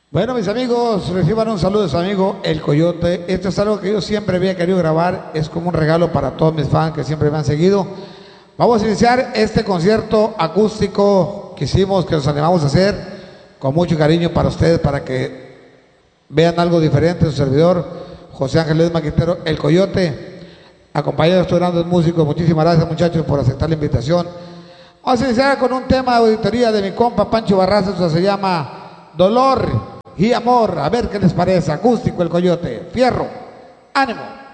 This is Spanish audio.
Bueno, mis amigos, reciban un saludo de su amigo El Coyote. Esto es algo que yo siempre había querido grabar. Es como un regalo para todos mis fans que siempre me han seguido. Vamos a iniciar este concierto acústico que hicimos, que nos animamos a hacer con mucho cariño para ustedes, para que vean algo diferente. Su servidor, José Ángel Ledesma Quintero, El Coyote, acompañado de estos grandes músicos. Muchísimas gracias, muchachos, por aceptar la invitación. Vamos a iniciar con un tema de auditoría de mi compa Pancho Barraza. Esto se llama Dolor y Amor. A ver qué les parece. Acústico El Coyote. Fierro. Ánimo.